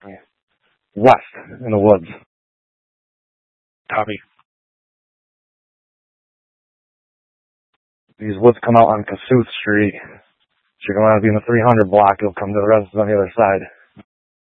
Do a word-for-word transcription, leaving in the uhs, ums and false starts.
West in the woods. Copy. These woods come out on Kossuth Street. So you're going to be in the three hundred block. You'll come to the residence on the other side.